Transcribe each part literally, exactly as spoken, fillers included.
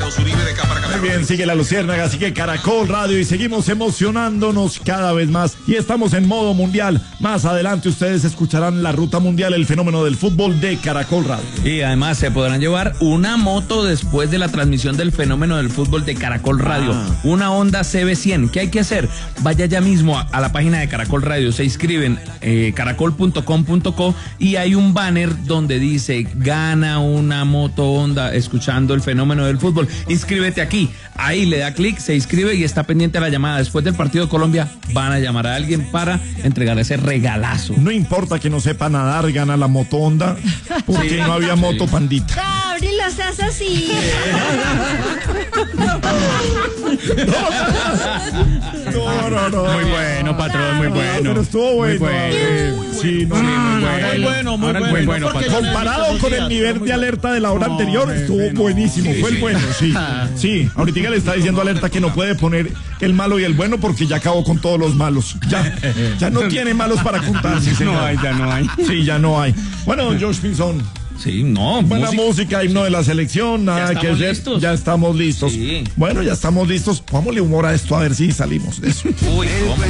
Muy bien, sigue la Luciérnaga, sigue Caracol Radio y seguimos emocionándonos cada vez más. Y estamos en modo mundial. Más adelante ustedes escucharán la ruta mundial, el fenómeno del fútbol de Caracol Radio. Y además se podrán llevar una moto después de la transmisión del fenómeno del fútbol de Caracol Radio. Ah. Una Honda C B cien. ¿Qué hay que hacer? Vaya ya mismo a, a la página de Caracol Radio. Se inscriben eh, caracol punto com punto co y hay un banner donde dice gana una moto Honda escuchando el fenómeno del fútbol. Inscríbete aquí. Ahí le da clic, se inscribe y está pendiente a la llamada. Después del partido de Colombia van a llamar a alguien para entregar ese regalazo. No importa que no sepa nadar, gana la moto Honda, porque sí, no había sí. moto Pandita. Gabriel, lo seas así. No, no, no. Muy bueno, patrón, muy bueno. Pero estuvo bueno. Muy bueno. Sí, no, sí, muy bueno. Muy bueno, muy bueno. Muy bueno, patrón. Comparado con el nivel de alerta de la hora anterior, estuvo buenísimo. Fue el bueno, sí. Sí, ahorita le está diciendo alerta que no puede poner el malo y el bueno porque ya acabó con todos los malos. Ya, ya no tiene malos para contar. Sí, no hay, ya no hay. Sí, ya no hay. Bueno, Josh Pinzón. Sí, no. Buena música, música himno de la selección, nada que hacer. Listos. Ya estamos listos. Sí. Bueno, ya estamos listos. Póngale humor a esto a ver si salimos de eso. Uy, ¿cómo?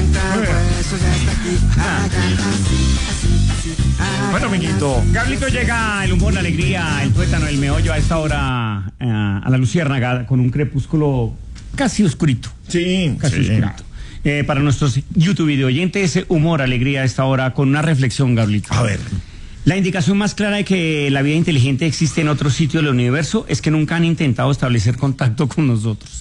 Bueno, amiguito. Carlito, llega el humor, la alegría, el tuétano, el meollo a esta hora eh, a la Luciérnaga con un crepúsculo casi oscurito. Sí, casi sí. oscurito. Eh, para nuestros YouTube video oyentes, humor, alegría a esta hora con una reflexión, Gabrielito. A ver. La indicación más clara de que la vida inteligente existe en otro sitio del universo es que nunca han intentado establecer contacto con nosotros.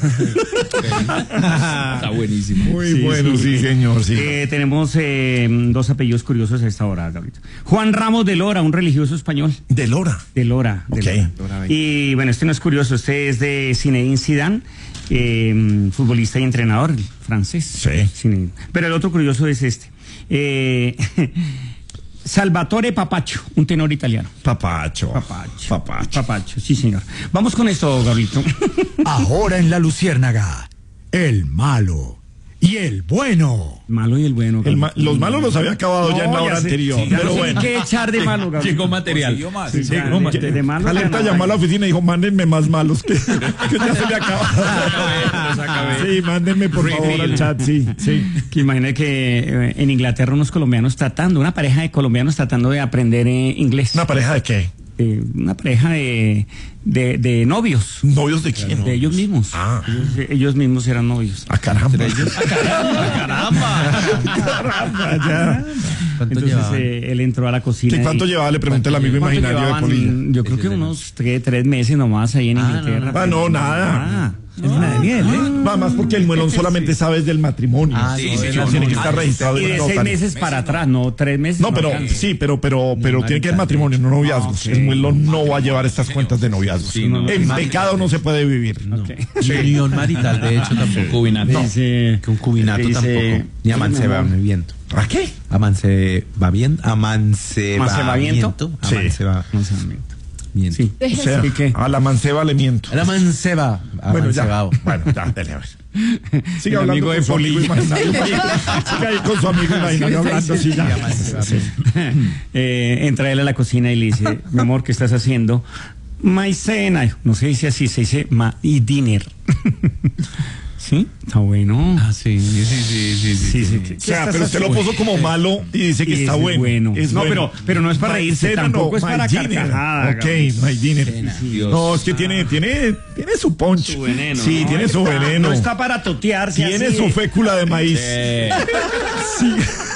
Está buenísimo. Muy sí, bueno, sí, sí señor. Sí. Eh, tenemos eh, dos apellidos curiosos a esta hora, Gabriel. Juan Ramos de Lora, un religioso español. De Lora. De Lora. De okay. Lora. Y bueno, este no es curioso, este es de Zinedine Zidane, eh, futbolista y entrenador francés. Sí. Zinedine. Pero el otro curioso es este. Eh, Salvatore Papacho, un tenor italiano. Papacho. Papacho. Papacho. Papacho, sí, señor. Vamos con esto, Gabrielito. Ahora en la Luciérnaga, el malo y el bueno. Malo y el bueno. El ma los malos los había acabado no, ya en la hora ya anterior. Sí, pero bueno. Hay que echar de malo, Gabriel. Llegó material. Sí, sí, sí, llegó material. De malo. Alerta llamó a la oficina y dijo, mándenme más malos que, que ya se me acaba. Sí, mándenme por favor al chat, sí, sí. Que imagine que eh, en Inglaterra unos colombianos tratando, una pareja de colombianos tratando de aprender eh, inglés. ¿Una pareja de qué? Eh, una pareja de, de, de novios. ¿Novios de quién? De ellos mismos. Ah. Ellos, ellos mismos eran novios. ¡Ah, caramba! Ellos? ¡Ah, caramba! ¡Caramba! ¡Caramba! Ya. Entonces eh, él entró a la cocina. ¿Sí, ¿Cuánto y, llevaba? Le pregunté al amigo imaginario de Polilla. Yo creo que unos tres, tres meses nomás ahí en ah, Inglaterra. No, no, no nada. Ah, es una de miel, ¿eh? Va más porque el muelón solamente sabe del matrimonio. Ah, sí, sí, sí, tiene que estar registrado. Y de seis meses para atrás, no tres meses. No, pero sí, pero pero pero tiene que haber matrimonio, no noviazgos. El muelón no va a llevar estas cuentas de noviazgos. En pecado no se puede vivir. Unión marital, de hecho, tampoco. Cubinato. No. Que un cubinato tampoco. Ni amancebamiento. ¿A qué? Amancebamiento. Amancebamiento. Sí. Amancebamiento. Bien. Sí. O sea, ¿qué? a la manceba le miento. A la manceba. Bueno, ya. Bueno, ya, dele a ver. Sigue hablando amigo con de su amigo imaginario. Sigue ahí con su amigo imaginario hablando así ya. Eh, entra él a la cocina y le dice, mi amor, ¿qué estás haciendo? Maicena. No se dice así, se dice ma y dinner. ¿Sí? Está bueno. Ah, sí, sí, sí, sí, sí. sí, sí. O sea, pero usted lo puso como malo y dice que y está bueno. bueno. Es no, bueno. pero, pero no es para reírse, Cena, tampoco no, es para carcajada. Ok, my dinner. No, es que tiene, tiene, tiene su punch. Su veneno. Sí, no, tiene está, su veneno. No está para totearse. Tiene así su de... fécula de maíz. Sí.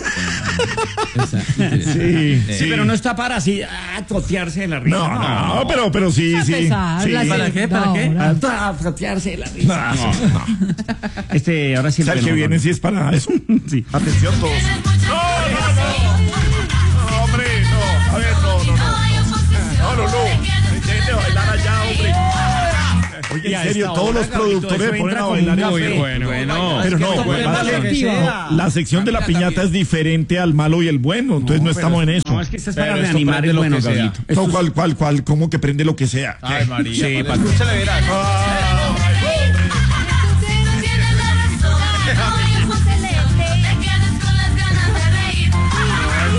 Sí, sí, pero no está para así ah, totearse de la risa. No, no, no, pero, pero sí, sí. sí. ¿Para qué? ¿Para no, qué? no. Ah, totearse de la risa. No, no, no. Este, ahora sí. O sea, el que viene sí es para eso. Sí. Atención todos. No, no, no. No, hombre, no. A ver, no, no, no. No, no, no. Dejen de bailar allá, hombre. Oye, en serio, todos los productores se ponen a bailar. Muy bueno, bueno. Pero no, la sección de la piñata es diferente al malo y el bueno, entonces no estamos en eso. No, es que estás para reanimar el bueno, Gabrielito. No, cuál, cuál, cuál, cómo que prende lo que sea. Ay, María. Sí, para escúchale, verás.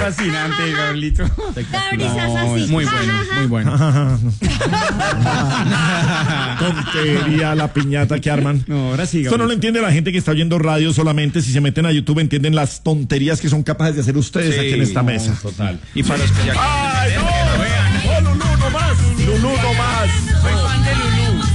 fascinante, Gabrielito. Gabriel, así. Muy bueno, muy bueno. Tontería la piñata que arman. No, ahora sí, Esto no lo Gabrielito. entiende la gente que está oyendo radio solamente. Si se meten a YouTube entienden las tonterías que son capaces de hacer ustedes Sí, aquí en esta no, mesa. Total. Y para los que ya ¡Ay, no! ¡No, Lulú, no más! ¡Lulú, no más! soy fan de Lulú.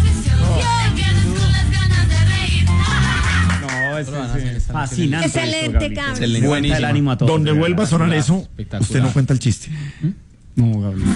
No, es, es fascinante. Excelente, esto, Gabrielito. Gabriel. Excelente. Levanta Buenísima. el ánimo a todos. Donde de vuelva a verdad. sonar eso, Espectacular. usted no cuenta el chiste. No, Gabrielito.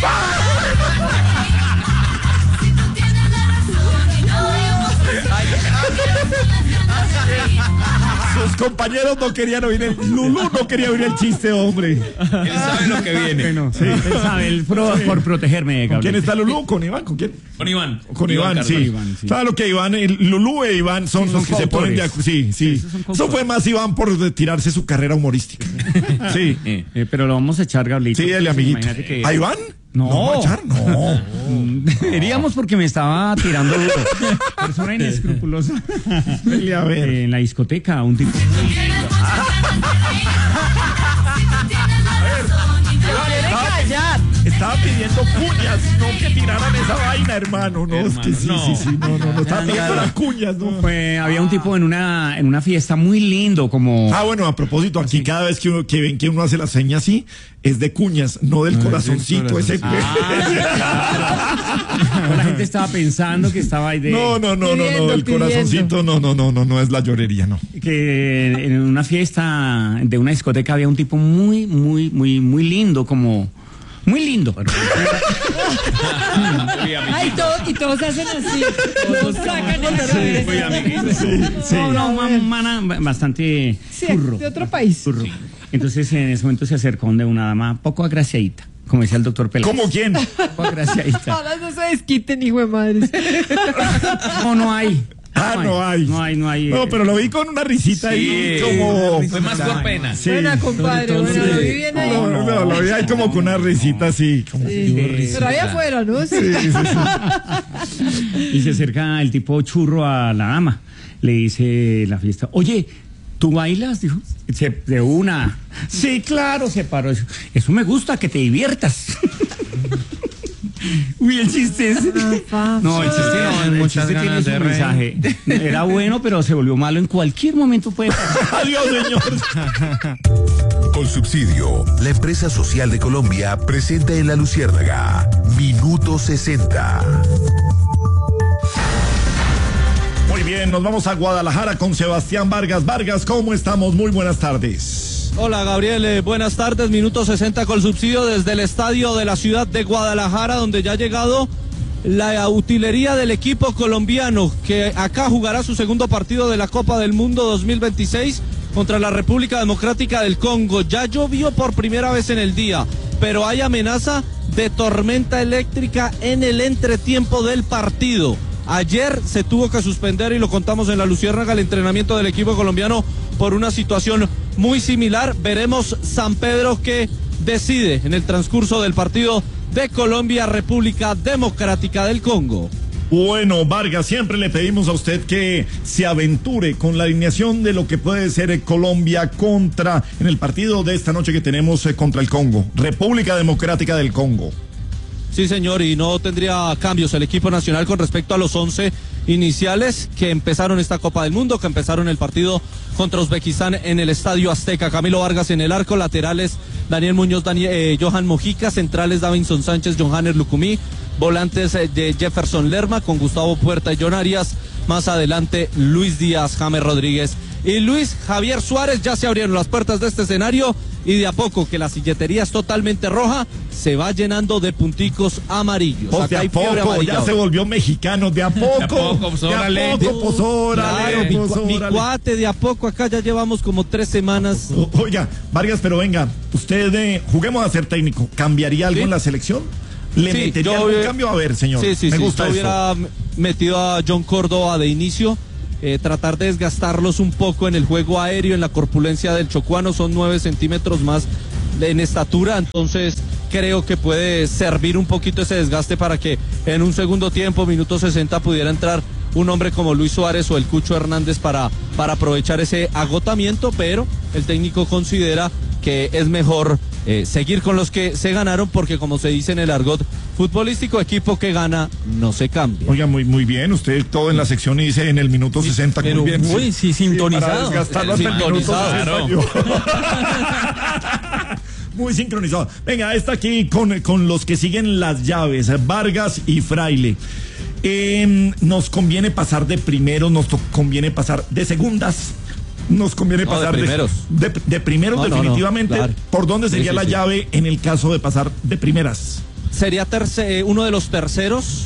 Sus compañeros no querían oír el... Lulú no quería oír el chiste, hombre. Él sabe lo que viene. Bueno, sí, él sabe, él pro- por protegerme, ¿Con quién Gabrielito. está Lulú? ¿Con Iván? ¿Con quién? Con Iván. Con Iván, Carvajal. sí. Iván, sí. Claro que Iván, el- Lulú e Iván son Sí, los son que se ponen de coautores. acuerdo. Sí, sí. Esos son Eso coautores. fue más Iván por tirarse su carrera humorística. Sí. Eh. Eh, pero lo vamos a echar, Gabrielito. Sí, dale, amiguito. Imagínate que... ¿A Iván? No. ¿No vamos a echar? No. Deberíamos porque me estaba tirando duro. Persona inescrupulosa. Dele a ver. Eh, en la discoteca, un tipo. Estaba pidiendo cuñas, no que tiraran esa vaina, hermano. No, es que Hermano, sí, no. sí, sí. No, no, no. Estaba pidiendo las cuñas, no. Pues había un tipo en una, en una fiesta muy lindo, como. Ah, bueno, a propósito, aquí cada vez que, uno, que ven que uno hace la seña así, es de cuñas, no del corazoncito ese. Ah, la gente estaba pensando que estaba ahí de. No, no, no, no, no, el corazoncito, no, no, no, no, no es la llorería, no. Que en una fiesta de una discoteca había un tipo muy, muy, muy, muy lindo, como. Muy lindo. Ay, todo, y todos hacen así. Todos sacan la cabeza. No, no, una mana bastante Sí, furro. de otro país. Furro. Entonces en ese momento se acercó donde una dama poco agraciadita, como decía el doctor Peláez. ¿Cómo quién? Poco agraciadita. Ahora no se desquiten, hijo de madre. No, no hay. Ah, no hay. No hay, no hay. No, pero lo vi con una risita ahí Sí, como... Fue más por pena. Sí. Buena, compadre. Bueno, lo vi bien ahí. No, no, no, lo vi ahí como con una risita así. Como... Sí. Pero ahí afuera, ¿no? Sí. Sí, sí, sí. Y se acerca el tipo churro a la dama. Le dice la fiesta, oye, ¿tú bailas? Dijo, se, de una. Sí, claro, se paró. Eso, eso me gusta, que te diviertas. Uy, el chiste es... No, el chiste, Ah, el muchas chiste tiene ganas su de reír. mensaje. Era bueno, pero se volvió malo en cualquier momento puede pasar. Adiós, señor. Con Subsidio, la empresa social de Colombia presenta en La Luciérnaga Minuto sesenta. Muy bien, nos vamos a Guadalajara con Sebastián Vargas. Vargas, ¿cómo estamos? Muy buenas tardes. Hola Gabriel, eh, buenas tardes, minuto sesenta con Subsidio desde el estadio de la ciudad de Guadalajara, donde ya ha llegado la utilería del equipo colombiano, que acá jugará su segundo partido de la Copa del Mundo dos mil veintiséis contra la República Democrática del Congo. Ya llovió por primera vez en el día, pero hay amenaza de tormenta eléctrica en el entretiempo del partido. Ayer se tuvo que suspender, y lo contamos en La Luciérnaga, el entrenamiento del equipo colombiano por una situación muy similar. Veremos San Pedro qué decide en el transcurso del partido de Colombia, República Democrática del Congo. Bueno, Vargas, siempre le pedimos a usted que se aventure con la alineación de lo que puede ser eh, Colombia contra, en el partido de esta noche que tenemos eh, contra el Congo, República Democrática del Congo. Sí, señor, y no tendría cambios el equipo nacional con respecto a los once iniciales que empezaron esta Copa del Mundo, que empezaron el partido contra Uzbekistán en el Estadio Azteca. Camilo Vargas en el arco, laterales Daniel Muñoz, Daniel, eh, Johan Mojica, centrales Davinson Sánchez, Johanner Lucumí, volantes eh, de Jefferson Lerma con Gustavo Puerta y John Arias, más adelante Luis Díaz, James Rodríguez y Luis Javier Suárez. Ya se abrieron las puertas de este escenario y de a poco, que la silletería es totalmente roja, se va llenando de punticos amarillos. Pues de Acá hay a fiebre poco, amarilla ya se ahora. volvió mexicano, de a poco. De a poco, pues, de a órale. poco, pues, órale, Claro, mi, pues, cua- mi órale. cuate, de a poco, acá ya llevamos como tres semanas. O- Oiga, Vargas, pero venga, usted, eh, juguemos a ser técnico, ¿cambiaría algo Sí. en la selección? ¿Le Sí, metería yo algún hubiera- cambio? A ver, señor, Sí, sí, me sí, gusta yo eso. hubiera metido a John Córdoba de inicio, eh, tratar de desgastarlos un poco en el juego aéreo, en la corpulencia del chocuano, son nueve centímetros más en estatura, entonces creo que puede servir un poquito ese desgaste para que en un segundo tiempo, minuto sesenta, pudiera entrar un hombre como Luis Suárez o el Cucho Hernández para, para aprovechar ese agotamiento, pero el técnico considera que es mejor eh, seguir con los que se ganaron, porque como se dice en el argot futbolístico, equipo que gana no se cambia. Oiga, muy muy bien, usted todo en la sección y dice en el minuto sesenta, pero muy bien. muy, sí, sintonizado. Sí, para desgastarlo hasta el minuto sesenta. Muy sincronizado. Venga, está aquí con, con los que siguen las llaves, Vargas y Fraile. Eh, nos conviene pasar de primeros, nos conviene pasar de segundas, nos conviene no, pasar de primeros. De, de, de primeros no, definitivamente. No, no, claro. ¿Por dónde sería sí, sí, la sí. llave en el caso de pasar de primeras? Sería terce, uno de los terceros.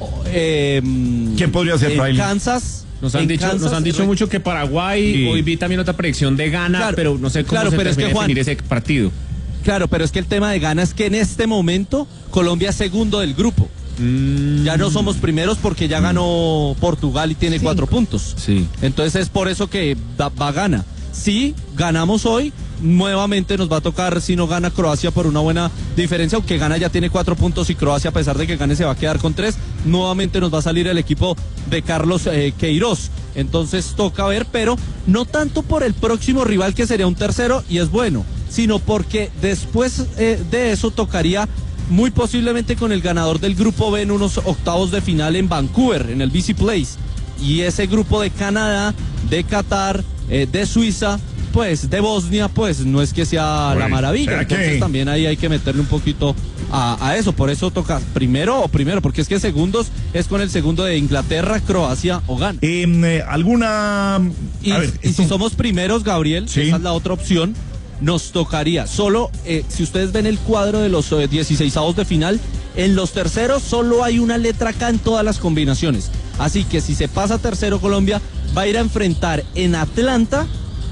Eh, ¿Quién podría ser, Fraile? Kansas. Nos han dicho, Kansas, nos han dicho mucho que Paraguay, sí. Hoy vi también otra predicción de Ghana, claro, pero no sé cómo claro, se pero es que, Juan, definir ese partido. Claro, pero es que el tema de Ghana es que en este momento Colombia es segundo del grupo. Mm. Ya no somos primeros porque ya ganó Portugal y tiene sí. cuatro puntos. Sí. Entonces es por eso que da, va Ghana. Si ganamos hoy, nuevamente nos va a tocar, si no gana Croacia por una buena diferencia, aunque Ghana ya tiene cuatro puntos y Croacia, a pesar de que gane, se va a quedar con tres, nuevamente nos va a salir el equipo de Carlos eh, Queiroz. Entonces toca ver, pero no tanto por el próximo rival, que sería un tercero y es bueno, sino porque después eh, de eso tocaría muy posiblemente con el ganador del grupo B en unos octavos de final en Vancouver, en el B C Place, y ese grupo de Canadá, de Qatar, eh, de Suiza, pues de Bosnia, pues no es que sea Uy, la maravilla. Entonces que... también ahí hay que meterle un poquito a, a eso. Por eso toca primero o primero, porque es que segundos es con el segundo de Inglaterra, Croacia o Ghana. Eh, ¿Alguna...? Y, ver, y esto... si somos primeros, Gabriel, ¿sí? Esa es la otra opción. Nos tocaría solo, eh, si ustedes ven el cuadro de los eh, dieciseisavos de final, en los terceros solo hay una letra K en todas las combinaciones. Así que si se pasa tercero, Colombia va a ir a enfrentar en Atlanta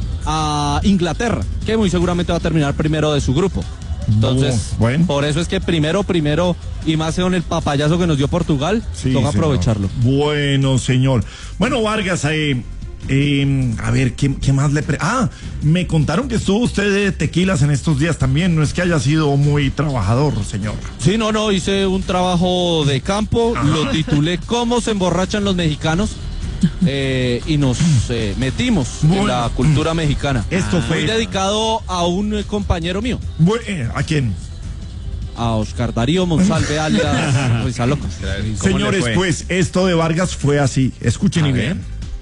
a Inglaterra, que muy seguramente va a terminar primero de su grupo. Entonces, no, bueno. Por eso es que primero, primero, y más con el papayazo que nos dio Portugal, sí, toca aprovecharlo. Señor. Bueno, señor. Bueno, Vargas, eh, eh, a ver, ¿qué, qué más le... Pre ah, me contaron que estuvo usted de tequilas en estos días también, no es que haya sido muy trabajador, señor. Sí, no, no, hice un trabajo de campo, Ajá. Lo titulé ¿Cómo se emborrachan los mexicanos? Eh, y nos eh, metimos bueno. en la cultura mexicana. Esto fue Muy dedicado a un eh, compañero mío. Bueno, ¿a quién? A Oscar Darío Monsalve alias Rizaloca. Señores, pues esto de Vargas fue así. Escuchen a y vean.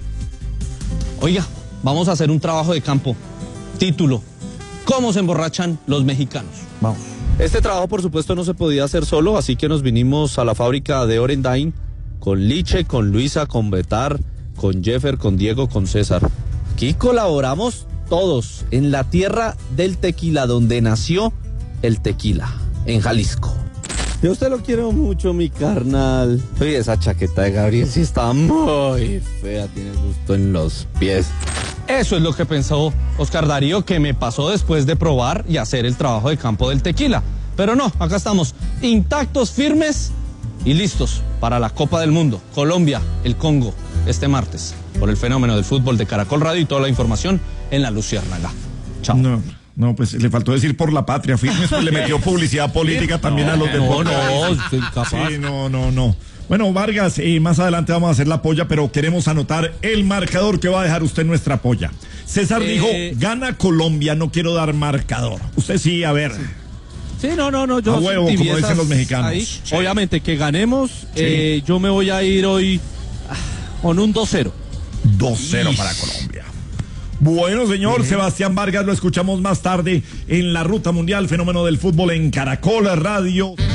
Oiga, vamos a hacer un trabajo de campo. Título: ¿Cómo se emborrachan los mexicanos? Vamos. Este trabajo, por supuesto, no se podía hacer solo, así que nos vinimos a la fábrica de Orendain con Liche, con Luisa, con Betar, con Jeffer, con Diego, con César. Aquí colaboramos todos en la tierra del tequila, donde nació el tequila, en Jalisco. Yo a usted lo quiero mucho, mi carnal. Oye, esa chaqueta de Gabriel sí está muy fea, tiene gusto en los pies. Eso es lo que pensó Oscar Darío, que me pasó después de probar y hacer el trabajo de campo del tequila. Pero no, acá estamos, intactos, firmes y listos para la Copa del Mundo. Colombia, el Congo, este martes, por el fenómeno del fútbol de Caracol Radio, y toda la información en La Luciérnaga. Chao. No, no, pues le faltó decir por la patria, firmes, pues le metió publicidad política también no, a los deportes. No, no, estoy capaz. Sí, no, no, no. Bueno, Vargas, eh, más adelante vamos a hacer la polla, pero queremos anotar el marcador que va a dejar usted en nuestra polla. César eh... dijo, gana Colombia, no quiero dar marcador. Usted sí, a ver... Sí. Sí, no, no, no, yo a huevo, como dicen los mexicanos. Ahí, sí. Obviamente que ganemos, sí. eh, yo me voy a ir hoy con un dos cero. dos cero para Colombia. Bueno, señor sí. Sebastián Vargas, lo escuchamos más tarde en la Ruta Mundial, fenómeno del fútbol en Caracol Radio.